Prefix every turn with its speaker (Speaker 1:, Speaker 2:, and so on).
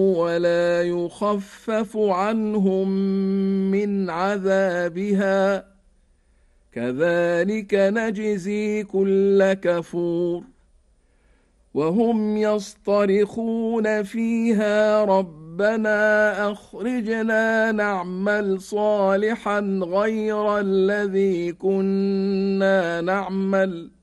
Speaker 1: ولا يخفف عنهم من عذابها كذلك نجزي كل كفور وهم يصطرخون فيها ربنا أخرجنا نعمل صالحا غير الذي كنا نعمل